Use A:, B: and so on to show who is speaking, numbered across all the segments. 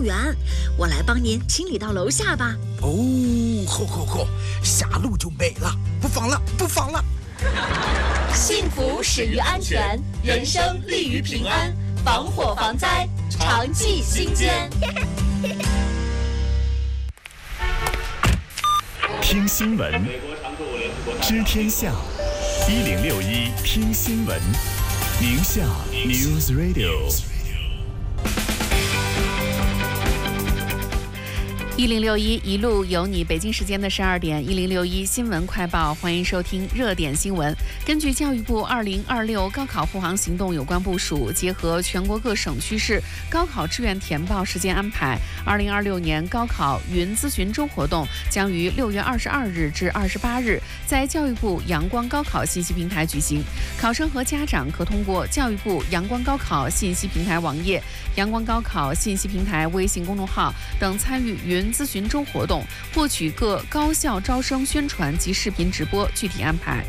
A: 远，我来帮您清理到楼下吧。
B: 哦，好，下楼就没了，不放了。
C: 幸福始于安全，人生立于平安，防火防灾，常记心间。
D: 听新闻，知天下，1061听新闻，宁夏 News Radio。
E: 1061一路有你，北京时间的12点，1061新闻快报，欢迎收听热点新闻。根据教育部2026高考护航行动有关部署，结合全国各省区市高考志愿填报时间安排，2026年高考云咨询周活动将于6月22日至28日在教育部阳光高考信息平台举行。考生和家长可通过教育部阳光高考信息平台网页、阳光高考信息平台微信公众号等参与云咨询周活动，获取各高校招生宣传及视频直播具体安排。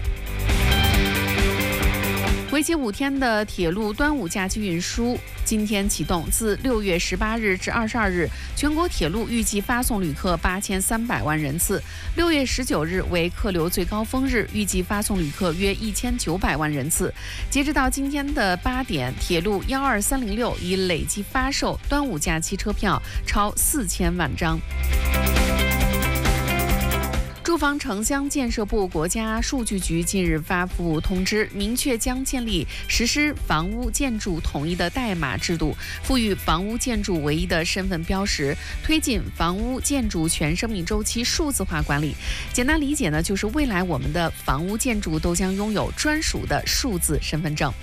E: 为期5天的铁路端午假期运输今天启动，自6月18日至22日，全国铁路预计发送旅客8300万人次。6月19日为客流最高峰日，预计发送旅客约1900万人次。截止到今天的8点，铁路12306已累计发售端午假期车票超4000万张。住房城乡建设部国家数据局近日发布通知，明确将建立实施房屋建筑统一的代码制度，赋予房屋建筑唯一的身份标识，推进房屋建筑全生命周期数字化管理。简单理解呢，就是未来我们的房屋建筑都将拥有专属的数字身份证。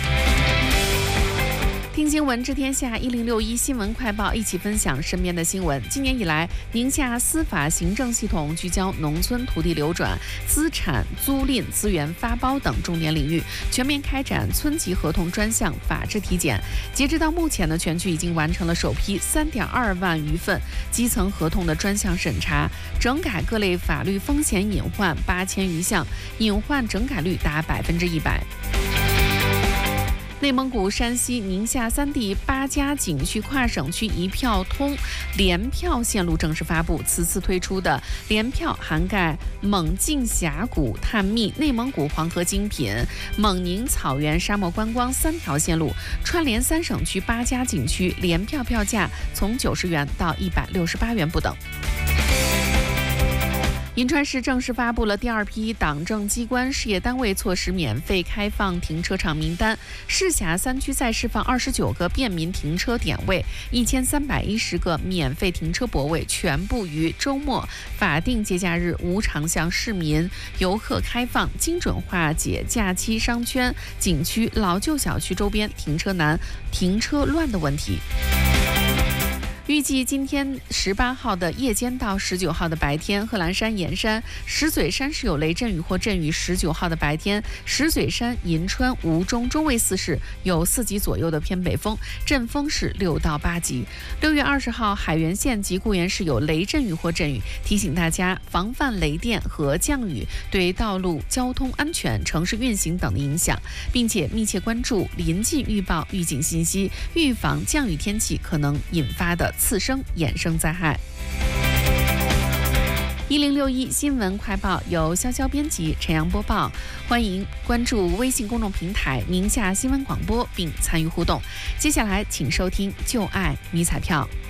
E: 听新闻知天下1061新闻快报，一起分享身边的新闻。今年以来，宁夏司法行政系统聚焦农村土地流转、资产租赁、资源发包等重点领域，全面开展村级合同专项法制体检。截止到目前呢，全区已经完成了首批3.2万余份基层合同的专项审查，整改各类法律风险隐患8000余项，隐患整改率达100%。内蒙古、山西、宁夏3地8家景区跨省区一票通联票线路正式发布。此次推出的联票涵盖蒙晋峡谷探秘、内蒙古黄河精品、蒙宁草原沙漠观光3条线路，串联3省区8家景区，联票票价从90元到168元不等。银川市正式发布了第2批党政机关事业单位措施免费开放停车场名单，市辖3区再释放29个便民停车点位，1310个免费停车泊位，全部于周末、法定节假日无偿向市民游客开放，精准化解假期商圈、景区、老旧小区周边停车难、停车乱的问题。预计今天18号的夜间到19号的白天，贺兰山、盐山、石嘴山是有雷阵雨或阵雨；19号的白天，石嘴山、银川、吴中、中卫4市有4级左右的偏北风，阵风是6到8级。6月20号，海原县及固原市有雷阵雨或阵雨，提醒大家防范雷电和降雨对道路交通安全、城市运行等的影响，并且密切关注临近预报、预警信息，预防降雨天气可能引发的次生衍生灾害。1061新闻快报由潇潇编辑，陈阳播报。欢迎关注微信公众平台宁夏新闻广播并参与互动。接下来请收听就爱迷彩票。